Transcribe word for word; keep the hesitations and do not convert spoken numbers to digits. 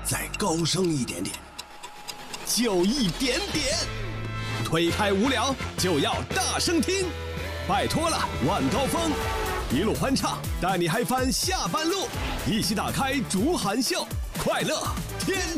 再高声一点点，就一点点。推开无聊，就要大声听。拜托了，晚高峰，一路欢唱，带你嗨翻下班路，一起打开竹函秀，快乐天